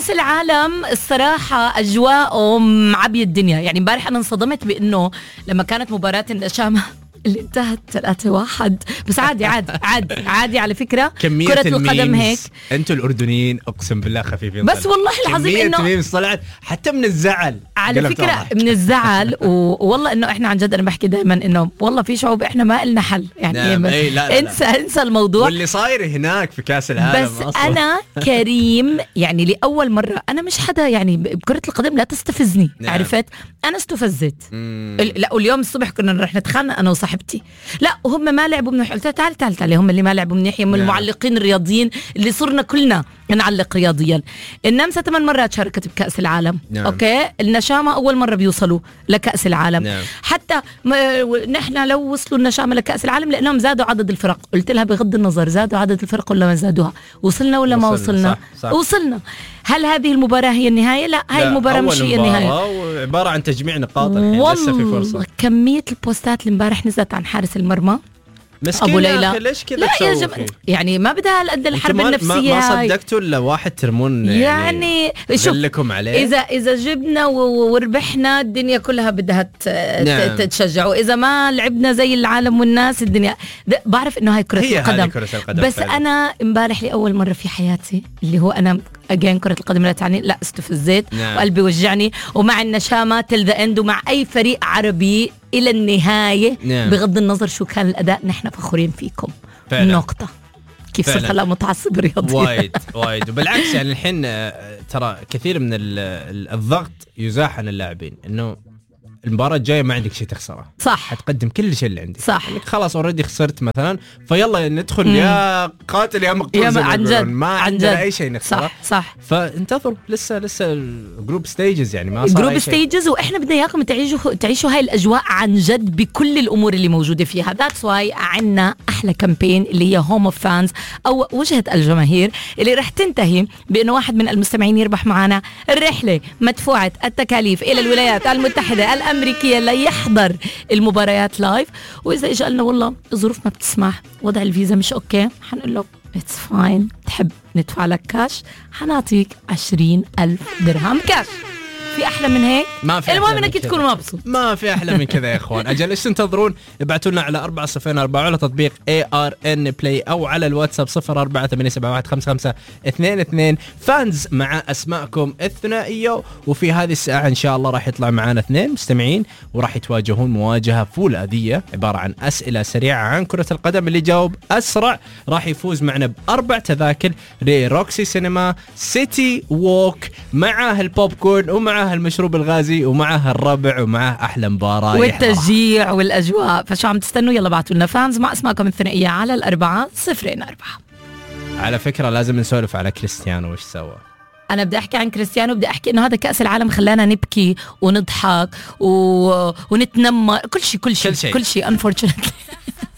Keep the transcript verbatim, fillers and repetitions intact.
كأس العالم الصراحة أجواءه معبي الدنيا. يعني امبارح أنا انصدمت بأنه لما كانت مباراة النشامة اللي انتهت ثلاثة واحد، بس عادي عادي عادي عادي على فكرة. كرة القدم هيك. انتوا الأردنيين أقسم بالله خفيفين، بس والله العظيم إنه كمية طلعت حتى من الزعل على فكرة من الزعل والله إنه إحنا عن جد أنا بحكي دائما إنه والله في شعوب إحنا ما إلنا حل يعني. نعم. أي لا لا انسى لا. انسى الموضوع واللي صاير هناك في كأس العالم. بس أصلاً. أنا كريم يعني لأول مرة أنا مش حدا يعني بكرة القدم لا تستفزني. نعم. عرفت أنا استفزت. مم. لا واليوم الصبح كنا رح نتخانق أنا وصاحبتي، لا وهم ما لعبوا منيح. قلت تعال تعال تعال هم اللي ما لعبوا منيح، هم المعلقين الرياضيين اللي صرنا كلنا نعلق رياضيا. النمسا ثمان مرات شاركت بكأس العالم. نعم. أوكي النشامة أول مرة بيوصلوا لكأس العالم. نعم. حتى نحن لو وصلوا النشامة لكأس العالم لأنهم زادوا عدد الفرق، قلت لها بغض النظر زادوا عدد الفرق ولا ما زادوها، وصلنا ولا ما وصلنا؟ صح صح. وصلنا. هل هذه المباراة هي النهاية؟ لا هاي المباراة مش هي النهاية، عبارة عن تجميع نقاط. الحين لسه في فرصة. كمية البوستات اللي امبارح نزلت عن حارس المرمى أبو ليلى، ليش كذا تسوي فيه؟ يعني ما بدها قد الحرب النفسية. ما, ما صدقتوا إلا واحد ترمون يعني, يعني شوف لكم عليه. إذا إذا جبنا وربحنا الدنيا كلها بدها نعم. تتشجع، وإذا ما لعبنا زي العالم والناس الدنيا بعرف إنه هاي كرة القدم. كرة القدم بس فعلا. أنا امبارح لأول مرة في حياتي اللي هو أنا أجين كرة القدم لا تعني لا استفزيت. نعم. وقلبي وجعني ومع النشامة تل ذا اند ومع أي فريق عربي إلى النهاية. نعم. بغض النظر شو كان الأداء نحن فخورين فيكم فعلا. نقطة. كيف صرت هلا متعصب رياضي وايد وايد. وبالعكس يعني الحين ترى كثير من الضغط يزاح عن اللاعبين إنه المباراة الجاية ما عندك شيء تخسره. صح. هتقدم كل شيء اللي عندك. صح. يعني خلاص اوريدي خسرت مثلا فيلا ندخل مم. يا قاتل يا مقتول زي ما يقولون، ما عندنا أي شيء نخسره. صح صح. فانتظروا لسه لسه الجروب ستيجز يعني ما صار جروب ستيجز وإحنا بدنا إياكم تعيشوا تعيشوا هاي الأجواء عن جد بكل الأمور اللي موجودة فيها. That's why عنا أحلى كامبين اللي هي هوم اوف فانز أو وجهة الجماهير اللي رح تنتهي بأنه واحد من المستمعين يربح معنا الرحلة مدفوعة التكاليف إلى الولايات المتحدة الأمريكية ليحضر المباريات لايف. وإذا إجا لنا والله الظروف ما بتسمح وضع الفيزا مش أوكي حنقول له it's fine تحب ندفع لك كاش حنعطيك عشرين ألف درهم كاش. في أحلى من هيك؟ ما في. المهم انك تكون مبسوط. ما في أحلى من كذا يا إخوان. أجل إيش تنتظرون؟ ابعتوا لنا على أربعة صفر أربعة على تطبيق إيه آر إن بلاي أو على الواتساب صفر أربعة ثمانية سبعة واحد خمسة خمسة اثنين اثنين فانز مع أسماءكم الثنائية. وفي هذه الساعة إن شاء الله راح يطلع معنا اثنين مستمعين وراح يتواجهون مواجهة فولاذية عبارة عن أسئلة سريعة عن كرة القدم. اللي جاوب أسرع راح يفوز معنا بأربع تذاكر لروكسي سينما سيتي ووك معاه البوب كورن ومعاه المشروب الغازي ومعها الربع ومعها أحلى مباراة والتشجيع والأجواء. فشو عم تستنوا؟ يلا بعتوا لنا فانز مع اسماءكم الثنائية على الأربعة صفرين أربعة. على فكرة لازم نسولف على كريستيانو وش سوى. أنا بدي أحكي عن كريستيانو، بدي أحكي إنه هذا كأس العالم خلانا نبكي ونضحك و... ونتنمر كل شيء كل شيء كل شيء unfortunately